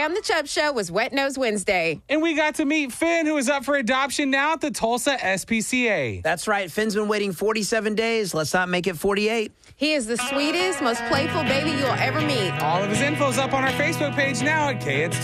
Today on The Chubb Show was Wet Nose Wednesday. And we got to meet Finn, who is up for adoption now at the Tulsa SPCA. That's right. Finn's been waiting 47 days. Let's not make it 48. He is the sweetest, most playful baby you'll ever meet. All of his info's up on our Facebook page now at KIDS